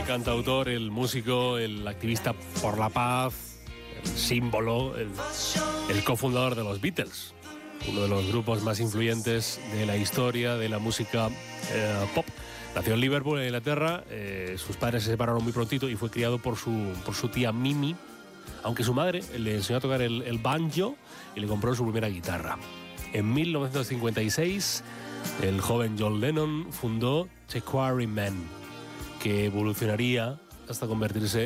cantautor, el músico, el activista por la paz, el símbolo, el cofundador de los Beatles, uno de los grupos más influyentes de la historia de la música pop. Nació en Liverpool, en Inglaterra. Sus padres se separaron muy prontito y fue criado por su tía Mimi, aunque su madre le enseñó a tocar el banjo y le compró su primera guitarra. En 1956, el joven John Lennon fundó The Quarrymen, que evolucionaría hasta convertirse